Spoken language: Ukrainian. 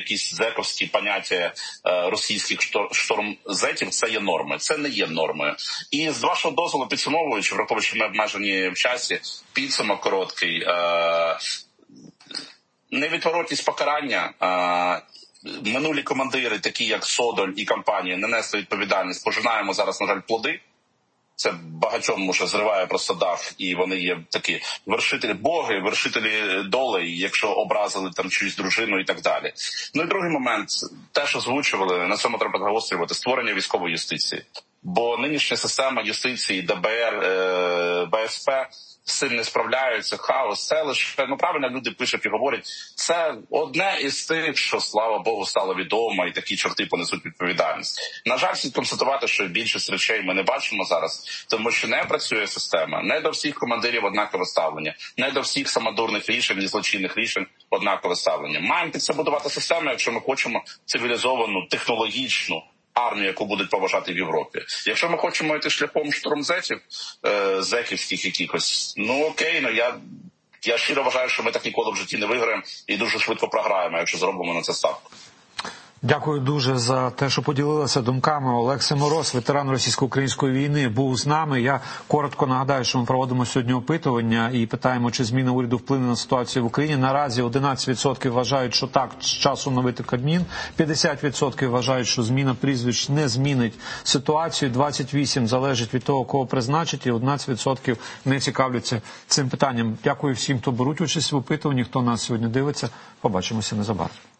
якісь зековські поняття російських штормзетів, це є нормою. Це не є нормою. І з вашого дозволу, підсумовуючи, враховуючи, що ми обмежені в часі, підсумок короткий, невідворотність покарання, минулі командири, такі як Содоль і компанія, не несли відповідальність, пожинаємо зараз, на жаль, плоди. Це багатьом уже зриває просто дах, і вони є такі вершителі боги, вершителі долей, якщо образили там чиюсь дружину і так далі. Ну і другий момент, теж озвучували, на цьому треба загострювати, створення військової юстиції. Бо нинішня система юстиції, ДБР, БСП з цим не справляються, хаос, це лише, правильно люди пишуть і говорять, це одне із тих, що, слава Богу, стало відомо, і такі чорти понесуть відповідальність. На жаль, слід констатувати, що більшість речей ми не бачимо зараз, тому що не працює система, не до всіх командирів однакове ставлення, не до всіх самодурних рішень і злочинних рішень однакове ставлення. Маємо під це будувати систему, якщо ми хочемо цивілізовану, технологічну армію, яку будуть поважати в Європі. Якщо ми хочемо йти шляхом штормзетів, зеківських якихось, окей, я щиро вважаю, що ми так ніколи в житті не виграємо і дуже швидко програємо, якщо зробимо на це ставку. Дякую дуже за те, що поділилися думками. Олексій Мороз, ветеран російсько-української війни, був з нами. Я коротко нагадаю, що ми проводимо сьогодні опитування і питаємо, чи зміна уряду вплине на ситуацію в Україні. Наразі 11% вважають, що так, з часу оновити Кабмін, 50% вважають, що зміна прізвищ не змінить ситуацію, 28% залежить від того, кого призначить, і 11% не цікавляться цим питанням. Дякую всім, хто беруть участь в опитуванні, хто нас сьогодні дивиться. Побачимося незабаром.